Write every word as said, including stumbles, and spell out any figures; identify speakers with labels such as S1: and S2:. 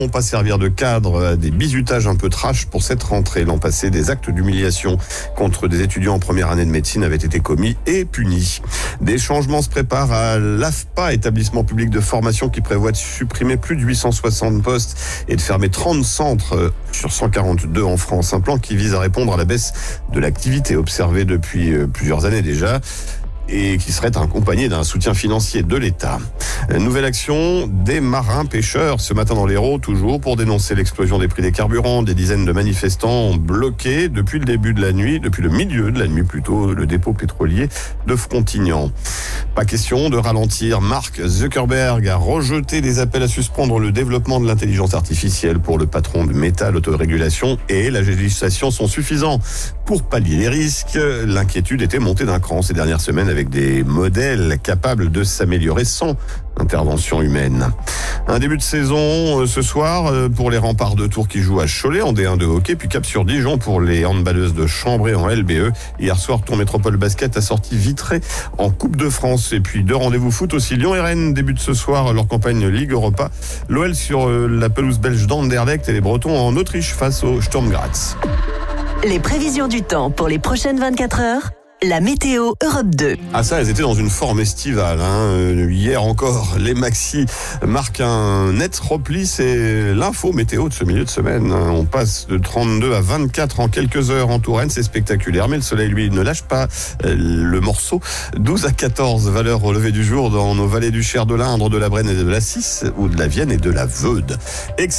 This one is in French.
S1: ne vont pas servir de cadre à des bizutages un peu trash pour cette rentrée. L'an passé, des actes d'humiliation contre des étudiants en première année de médecine avaient été commis et punis. Des changements se préparent à l'A F P A, établissement public de formation qui prévoit de supprimer plus de huit cent soixante postes et de fermer trente centres sur cent quarante-deux en France. Un plan qui vise à répondre à la baisse de l'activité observée depuis plusieurs années déjà, et qui serait accompagné d'un soutien financier de l'État. Nouvelle action des marins pêcheurs ce matin dans l'Hérault, toujours pour dénoncer l'explosion des prix des carburants. Des dizaines de manifestants ont bloqué depuis le début de la nuit, depuis le milieu de la nuit plutôt, le dépôt pétrolier de Frontignan. Pas question de ralentir. Mark Zuckerberg a rejeté les appels à suspendre le développement de l'intelligence artificielle. Pour le patron de Meta, l'autorégulation et la législation sont suffisants pour pallier les risques. L'inquiétude était montée d'un cran ces dernières semaines avec des modèles capables de s'améliorer sans intervention humaine. Un début de saison ce soir pour les Remparts de Tours qui jouent à Cholet en D un de hockey, puis Cap sur Dijon pour les handballeuses de Chambray en L B E. Hier soir, Tours Métropole Basket a sorti Vitré en Coupe de France. Et puis deux rendez-vous foot aussi. Lyon et Rennes débutent ce soir leur campagne Ligue Europa. L'O L sur la pelouse belge d'Anderlecht et les Bretons en Autriche face au Sturm Graz.
S2: Les prévisions du temps pour les prochaines vingt-quatre heures. La météo Europe deux.
S1: Ah ça, elles étaient dans une forme estivale. Hein. Hier encore, les maxis marquent un net repli. C'est l'info météo de ce milieu de semaine. On passe de trente-deux à vingt-quatre en quelques heures en Touraine. C'est spectaculaire. Mais le soleil, lui, ne lâche pas le morceau. douze à quatorze valeurs au lever du jour dans nos vallées du Cher, de l'Indre, de la Brenne et de la Cisse, ou de la Vienne et de la Veude.